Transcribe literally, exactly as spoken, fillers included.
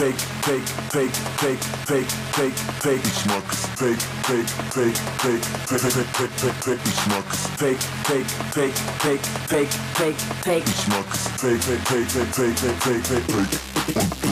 fake, fake, fake, fake, fake, fake, fake. Ich mag es fake, fake, fake, fake, fake, fake, fake, fake, fake. Ich mag es fake, fake, fake, fake, fake, fake, fake. Ich mag es fake, fake, fake, fake, fake, fake, fake, fake.